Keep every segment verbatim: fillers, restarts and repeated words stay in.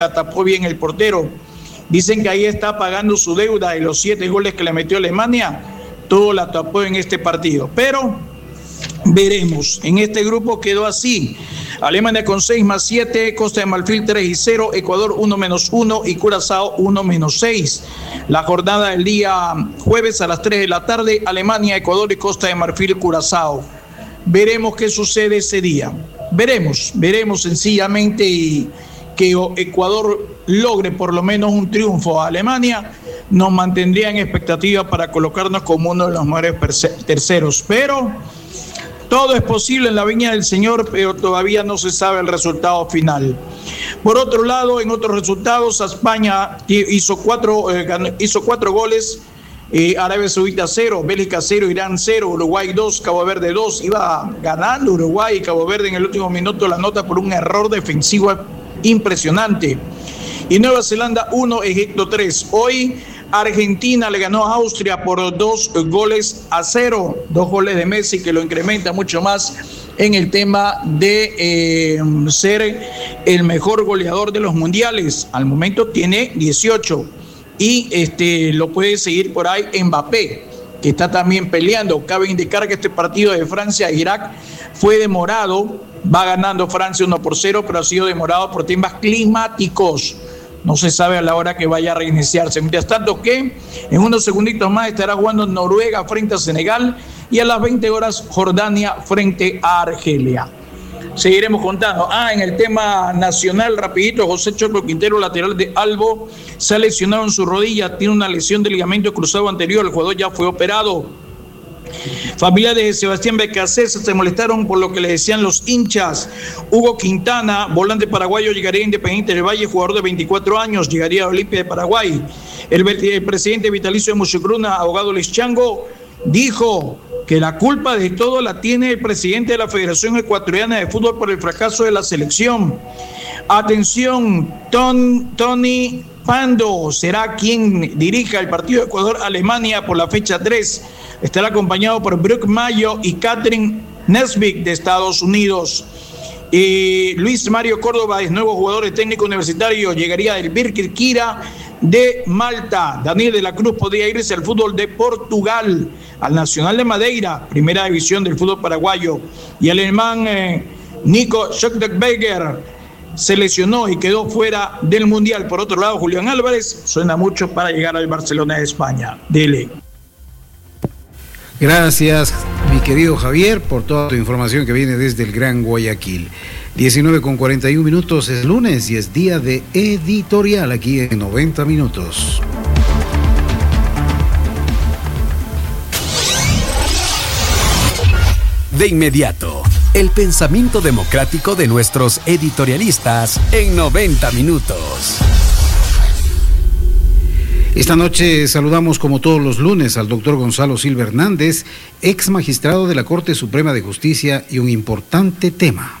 la tapó bien el portero. Dicen que ahí está pagando su deuda y los siete goles que le metió Alemania, todo la tapó en este partido. Pero veremos. En este grupo quedó así: Alemania con seis más siete, Costa de Marfil tres y cero, Ecuador uno menos uno y Curazao uno menos seis. La jornada del día jueves a las tres de la tarde, Alemania, Ecuador y Costa de Marfil, Curazao. Veremos qué sucede ese día. Veremos, veremos sencillamente y que Ecuador logre por lo menos un triunfo a Alemania, nos mantendría en expectativa para colocarnos como uno de los mejores terceros. Pero todo es posible en la viña del Señor, pero todavía no se sabe el resultado final. Por otro lado, en otros resultados, España hizo cuatro, eh, hizo cuatro goles, eh, Arabia Saudita cero, Bélgica cero, Irán cero, Uruguay dos, Cabo Verde dos. Iba ganando Uruguay y Cabo Verde en el último minuto la nota por un error defensivo impresionante. Y Nueva Zelanda uno, Egipto tres. Hoy Argentina le ganó a Austria por dos goles a cero, dos goles de Messi, que lo incrementa mucho más en el tema de eh, ser el mejor goleador de los mundiales. Al momento tiene dieciocho y este, lo puede seguir por ahí Mbappé, que está también peleando. Cabe indicar que este partido de Francia-Irak fue demorado, va ganando Francia uno por cero, pero ha sido demorado por temas climáticos. No se sabe a la hora que vaya a reiniciarse. Mientras tanto que en unos segunditos más estará jugando Noruega frente a Senegal y a las veinte horas Jordania frente a Argelia. Seguiremos contando. Ah, en el tema nacional, rapidito, José Choclo Quintero, lateral de Albo, se ha lesionado en su rodilla, tiene una lesión de ligamento cruzado anterior, el jugador ya fue operado. Familiares de Sebastián Becasés se molestaron por lo que le decían los hinchas. Hugo Quintana, volante paraguayo, llegaría a Independiente del Valle, jugador de veinticuatro años, llegaría a Olimpia de Paraguay. El, el presidente vitalicio de Muchucruna, abogado Luis Chango, dijo que la culpa de todo la tiene el presidente de la Federación Ecuatoriana de Fútbol por el fracaso de la selección. Atención, Ton, Tony Pando será quien dirija el partido Ecuador-Alemania por la fecha tres. Estará acompañado por Brooke Mayo y Catherine Nesbitt de Estados Unidos. Y Luis Mario Córdoba es nuevo jugador técnico universitario, llegaría del Birkir Kira de Malta. Daniel de la Cruz podría irse al fútbol de Portugal, al Nacional de Madeira, primera división del fútbol paraguayo. Y el alemán eh, Nico Schöckberger se lesionó y quedó fuera del Mundial. Por otro lado, Julián Álvarez suena mucho para llegar al Barcelona de España. Dele. Gracias, mi querido Javier, por toda tu información que viene desde el Gran Guayaquil. diecinueve con cuarenta y uno minutos, es lunes y es día de editorial aquí en noventa minutos. De inmediato, el pensamiento democrático de nuestros editorialistas en noventa minutos. Esta noche saludamos como todos los lunes al doctor Gonzalo Silva Hernández, ex magistrado de la Corte Suprema de Justicia, y un importante tema.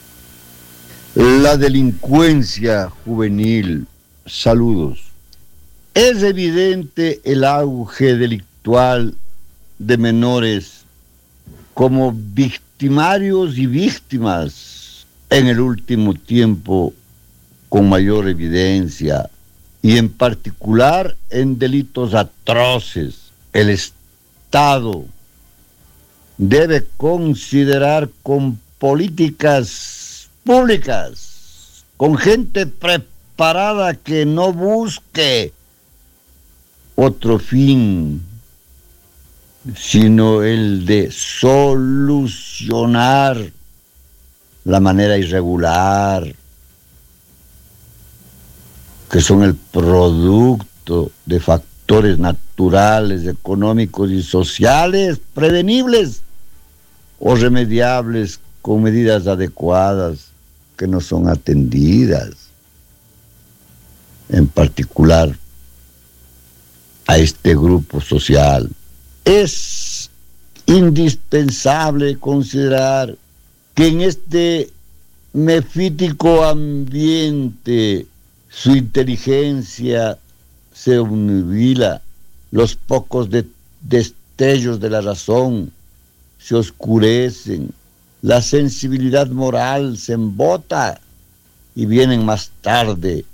La delincuencia juvenil. Saludos. Es evidente el auge delictual de menores como victimarios y víctimas en el último tiempo con mayor evidencia, y en particular en delitos atroces. El Estado debe considerar con políticas públicas, con gente preparada que no busque otro fin, sino el de solucionar la manera irregular, que son el producto de factores naturales, económicos y sociales prevenibles o remediables con medidas adecuadas que no son atendidas. En particular a este grupo social. Es indispensable considerar que en este mefítico ambiente su inteligencia se obnubila, los pocos de, destellos de la razón se oscurecen, la sensibilidad moral se embota y vienen más tarde